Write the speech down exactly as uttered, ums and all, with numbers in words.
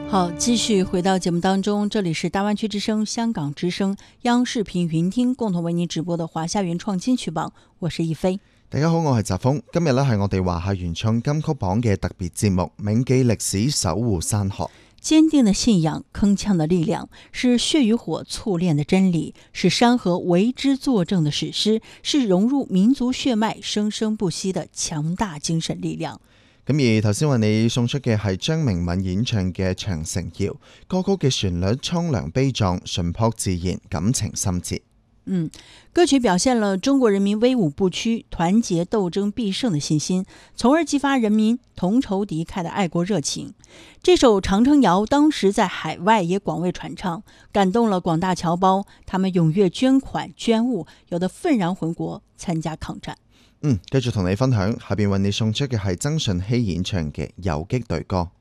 好，继续回到节目当中，这里是大湾区之声、香港之声、央視頻雲聽共同為您直播的華夏原創金曲榜，我是一飛。 大家好，我係澤峰。今日咧係我哋華夏原創金曲榜嘅特別節目，銘記歷史，守護山河。 堅定的信仰，鏗鏘的力量，是血與火淬煉的真理，是山河為之作證的史詩，是融入民族血脈、生生不息的強大精神力量。 咁而頭先為你送出嘅係張明敏演唱嘅《長城謠》，歌曲嘅旋律蒼涼悲壯，淳樸自然，感情深切。 嗯，歌曲表現了中國人民威武不屈、團結鬥爭必勝的信心，從而激發人民同仇敵愾的愛國熱情。這首《長城謠》當時在海外也廣為傳唱，感動了廣大僑胞，他們踴躍捐款捐物，有的奮然回國參加抗戰。 嗯，繼續同你分享，下邊為你送出嘅係曾舜晞演唱嘅《游擊隊歌》。